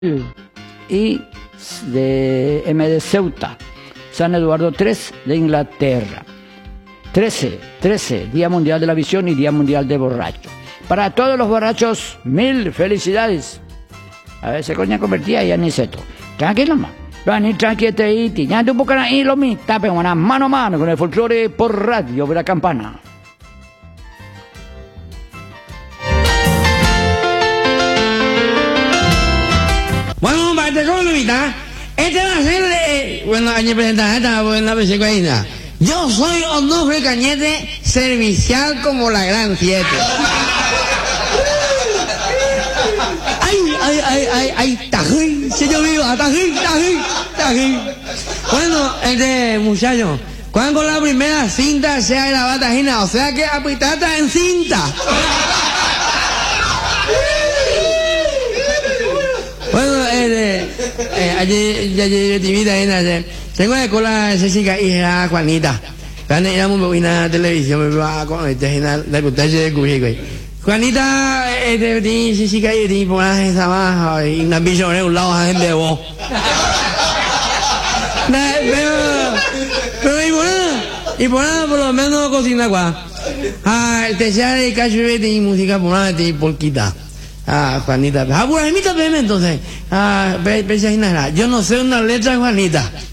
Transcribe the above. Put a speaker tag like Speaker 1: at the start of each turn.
Speaker 1: y de M de Ceuta, San Eduardo III de Inglaterra. 13, Día Mundial de la Visión y Día Mundial de Borracho. Para todos los borrachos, 1000 felicidades. A ver, se coña convertía y aniceto. Tranquilo, ma. Vani tranquilete, ya tu poco ahí lo mi, tape una mano a mano con el folclore por radio de la campana.
Speaker 2: Bueno, parte con la mitad. Este va a ser, bueno, hay que presentar esta buena pesecueña. Yo soy Onofre Cañete, servicial como la Gran 7. Ay, tají, señor mío, tají. Bueno, muchacho, cuando la primera cinta sea de la batagina, o sea que apitata en cinta. Bueno, allí, tengo la escuela de chica hija Juanita. Cuando íbamos a una televisión, me va con la cotaje de Cujico. Juanita, tiene chica y tiene por ahí esa baja y una bicho en un lado a gente de vos. Pero y por nada, por lo menos cocina agua. Te sale el cacho y música por nada, tiene polquita. Juanita, Juanita, entonces, yo no sé una letra, Juanita.